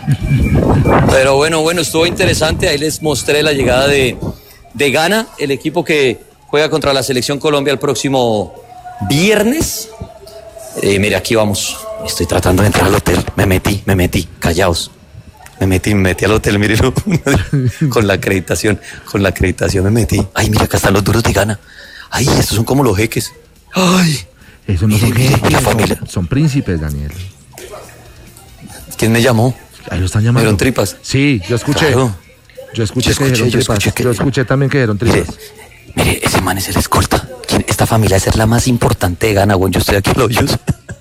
Pero bueno, estuvo interesante. Ahí les mostré la llegada de Ghana, el equipo que juega contra la Selección Colombia el próximo viernes. Mire, aquí vamos. Estoy tratando de entrar al hotel. Me metí, callaos. Me metí al hotel, mírelo. Con la acreditación me metí. Ay, mira, acá están los duros de Ghana. Ay, estos son como los jeques. Ay. Eso no son jeques, la familia. Son príncipes, Daniel. ¿Quién me llamó? Ahí lo están llamando. ¿Fueron tripas? Sí, yo escuché. Claro. Yo escuché que dijeron tripas. Yo escuché también que dijeron tripas. Mire, ese man es el escolta. Esta familia es la más importante de Ghana, güey. Yo estoy aquí en los hoyos.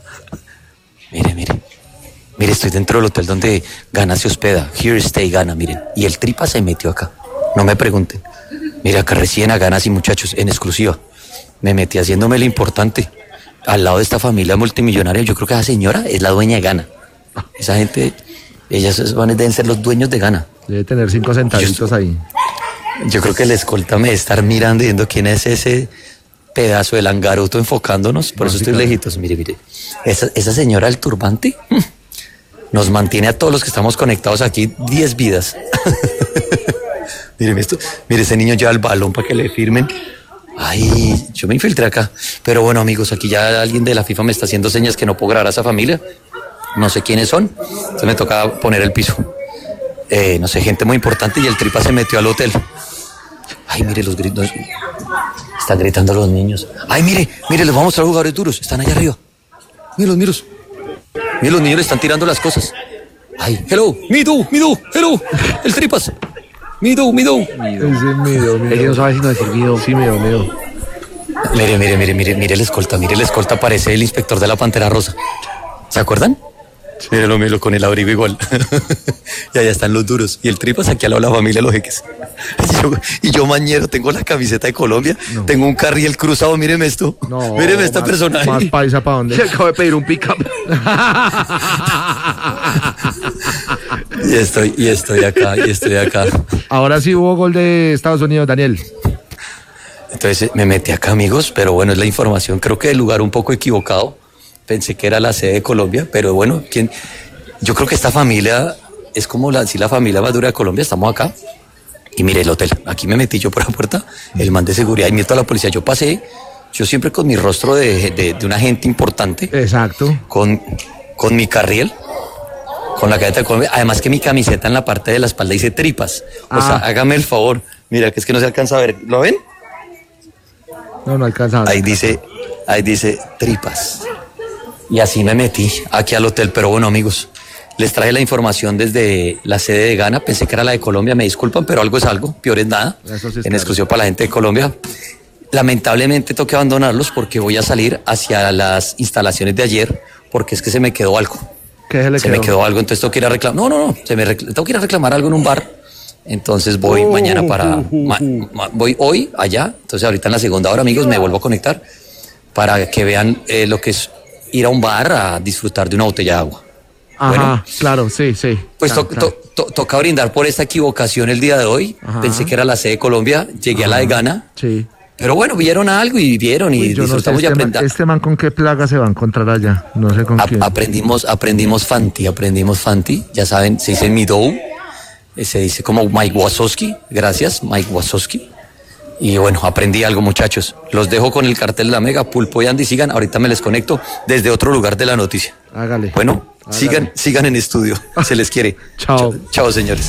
Mire, estoy dentro del hotel donde Ghana se hospeda. Here stay Ghana, miren. Y el tripa se metió acá. No me pregunten. Mira, acá recién a Ghana, sí, muchachos, en exclusiva. Me metí haciéndome lo importante. Al lado de esta familia multimillonaria, yo creo que esa señora es la dueña de Ghana. Esa gente, ellas deben ser los dueños de Ghana. Debe tener 5 centavitos ahí. Yo creo que el escolta me debe estar mirando y viendo quién es ese pedazo de langaruto enfocándonos. Por eso estoy lejitos. Mire. Esa señora del turbante nos mantiene a todos los que estamos conectados aquí 10 vidas. Mire esto. Mire, ese niño lleva el balón para que le firmen. Ay, yo me infiltré acá. Pero bueno, amigos, aquí ya alguien de la FIFA me está haciendo señas que no puedo grabar a esa familia. No sé quiénes son. Entonces me toca poner el piso. No sé, gente muy importante, y el tripa se metió al hotel. Ay, mire los gritos. Están gritando los niños. Ay, mire, les vamos a mostrar jugadores duros. Están allá arriba. Mírenlos. Mire, los niños le están tirando las cosas. Ay, hello, me do, hello. El tripas. Me do. Ese no sabe si no decir mido. Sí, mido. Mire el escolta, parece el inspector de la Pantera Rosa. ¿Se acuerdan? Sí. Míralo con el abrigo igual. Y allá están los duros. Y el tripas aquí al lado de la familia, los jeques. Y yo mañero, tengo la camiseta de Colombia, tengo un carriel cruzado, míreme esto. Míreme esta personaje. Más paisa para dónde. Se acabo de pedir un pick-up. Y estoy acá. Ahora sí hubo gol de Estados Unidos, Daniel. Entonces me metí acá, amigos, pero bueno, es la información. Creo que el lugar un poco equivocado. Pensé que era la sede de Colombia, pero bueno, yo creo que esta familia es como la familia más dura de Colombia. Estamos acá y mire el hotel. Aquí me metí yo por la puerta, el man de seguridad y meto a la policía. Yo pasé, yo siempre con mi rostro de un agente importante. Exacto. Con mi carriel, con la camiseta de Colombia. Además que mi camiseta en la parte de la espalda dice tripas. O sea, hágame el favor. Mira, que es que no se alcanza a ver. ¿Lo ven? No alcanza a ver. Ahí dice tripas. Y así me metí aquí al hotel. Pero bueno, amigos, les traje la información desde la sede de Ghana. Pensé que era la de Colombia, me disculpan, pero algo es algo, peor es nada. Eso sí, en exclusión para la gente de Colombia. Lamentablemente tengo que abandonarlos porque voy a salir hacia las instalaciones de ayer, porque es que se me quedó algo. Me quedó algo, entonces tengo que ir a reclamar. Tengo que ir a reclamar algo en un bar. Entonces voy mañana voy hoy allá. Entonces ahorita en la segunda hora, amigos, me vuelvo a conectar para que vean lo que es ir a un bar a disfrutar de una botella de agua. Ajá, bueno, claro, sí. Pues claro, toca brindar por esta equivocación el día de hoy. Ajá. Pensé que era la sede de Colombia, llegué a la de Ghana. Sí. Pero bueno, vieron algo y disfrutamos y aprendimos. ¿Este man con qué plaga se va a encontrar allá? No sé con quién. Aprendimos Fanti, ya saben, se dice Midou, se dice como Mike Wazowski, gracias, Mike Wazowski. Y bueno, aprendí algo, muchachos. Los dejo con el cartel de la Mega, Pulpo y Andy, sigan, ahorita me les conecto desde otro lugar de la noticia. Hágale. Bueno, sigan en estudio, se les quiere. Chao, señores.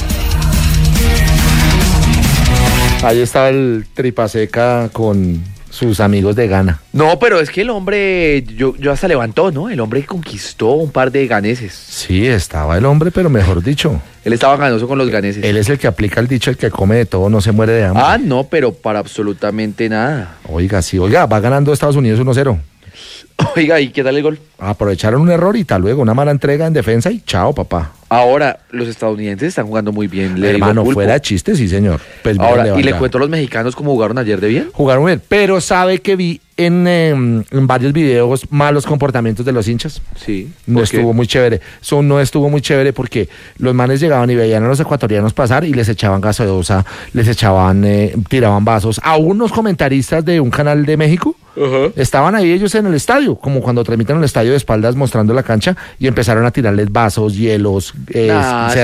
Ahí está el Tripaseca con sus amigos de Ghana. No, pero es que el hombre, yo hasta levantó, ¿no? El hombre conquistó un par de ganeses. Sí, estaba el hombre, pero mejor dicho. Él estaba ganoso con los ganeses. Él es el que aplica el dicho, el que come de todo no se muere de hambre. Ah, no, pero para absolutamente nada. Oiga, va ganando Estados Unidos 1-0. Oiga, ¿y qué tal el gol? Aprovecharon un error y tal luego una mala entrega en defensa y chao, papá. Ahora, los estadounidenses están jugando muy bien. Hermano, fuera chiste, sí, señor. Pues ahora, ¿y le cuento a los mexicanos cómo jugaron ayer de bien? Jugaron bien, pero ¿sabe que vi en varios videos malos comportamientos de los hinchas? Sí. No estuvo muy chévere. No estuvo muy chévere porque los manes llegaban y veían a los ecuatorianos pasar y les echaban gaseosa, tiraban vasos. A unos comentaristas de un canal de México, estaban ahí ellos en el estadio, como cuando transmiten el estadio de espaldas mostrando la cancha, y empezaron a tirarles vasos, hielos,